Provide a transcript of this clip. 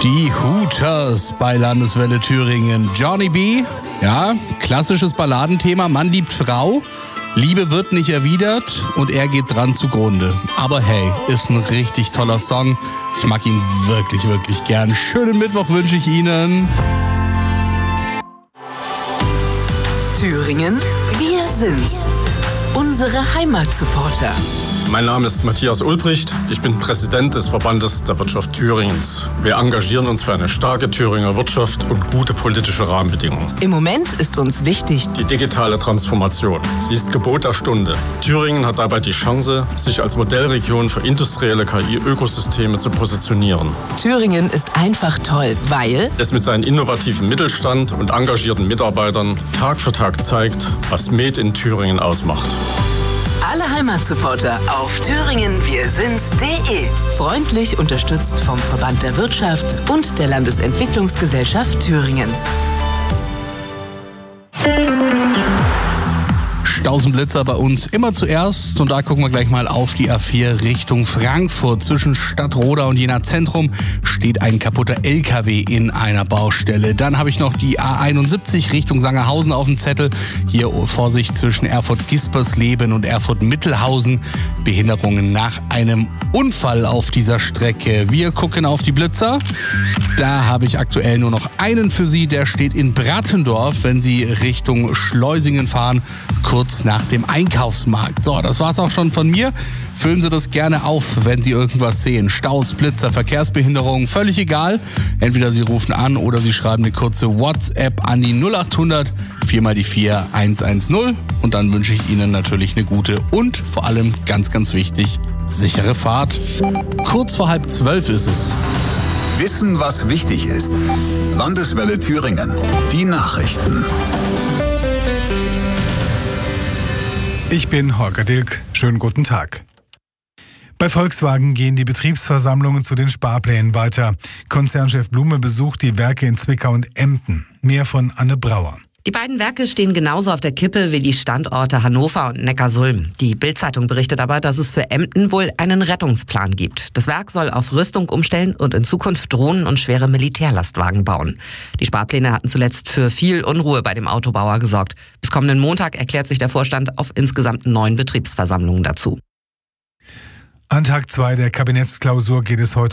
Die Hooters bei Landeswelle Thüringen. Johnny B., ja, klassisches Balladenthema, Mann liebt Frau, Liebe wird nicht erwidert und er geht dran zugrunde. Aber hey, ist ein richtig toller Song. Ich mag ihn wirklich, wirklich gern. Schönen Mittwoch wünsche ich Ihnen. Thüringen, wir sind's. Unsere Heimatsupporter. Mein Name ist Matthias Ulbricht. Ich bin Präsident des Verbandes der Wirtschaft Thüringens. Wir engagieren uns für eine starke Thüringer Wirtschaft und gute politische Rahmenbedingungen. Im Moment ist uns wichtig Die digitale Transformation. Sie ist Gebot der Stunde. Thüringen hat dabei die Chance, sich als Modellregion für industrielle KI-Ökosysteme zu positionieren. Thüringen ist einfach toll, weil Es mit seinem innovativen Mittelstand und engagierten Mitarbeitern Tag für Tag zeigt, was Made in Thüringen ausmacht. alle Heimatsupporter auf thüringenwirsind's.de. Freundlich unterstützt vom Verband der Wirtschaft und der Landesentwicklungsgesellschaft Thüringens. Stausenblitzer bei uns immer zuerst und da gucken wir gleich mal auf die A4 Richtung Frankfurt. Zwischen Stadtroda und Jena Zentrum steht ein kaputter LKW in einer Baustelle. Dann habe ich noch die A71 Richtung Sangerhausen auf dem Zettel. Hier Vorsicht zwischen Erfurt-Gispersleben und Erfurt-Mittelhausen. Behinderungen nach einem Unfall auf dieser Strecke. Wir gucken auf die Blitzer. Da habe ich aktuell nur noch einen für Sie. Der steht in Brattendorf, wenn Sie Richtung Schleusingen fahren, kurz nach dem Einkaufsmarkt. So, das war's auch schon von mir. Füllen Sie das gerne auf, wenn Sie irgendwas sehen. Staus, Blitzer, Verkehrsbehinderungen, völlig egal. Entweder Sie rufen an oder Sie schreiben eine kurze WhatsApp an die 0800 4x4 110 und dann wünsche ich Ihnen natürlich eine gute und vor allem ganz, ganz wichtig, sichere Fahrt. Kurz vor 11:30 ist es. Wissen, was wichtig ist. Landeswelle Thüringen. Die Nachrichten. Ich bin Holger Dilk. Schönen guten Tag. Bei Volkswagen gehen die Betriebsversammlungen zu den Sparplänen weiter. Konzernchef Blume besucht die Werke in Zwickau und Emden. Mehr von Anne Brauer. Die beiden Werke stehen genauso auf der Kippe wie die Standorte Hannover und Neckarsulm. Die Bild-Zeitung berichtet aber, dass es für Emden wohl einen Rettungsplan gibt. Das Werk soll auf Rüstung umstellen und in Zukunft Drohnen und schwere Militärlastwagen bauen. Die Sparpläne hatten zuletzt für viel Unruhe bei dem Autobauer gesorgt. Bis kommenden Montag erklärt sich der Vorstand auf insgesamt 9 Betriebsversammlungen dazu. An Tag 2 der Kabinettsklausur geht es heute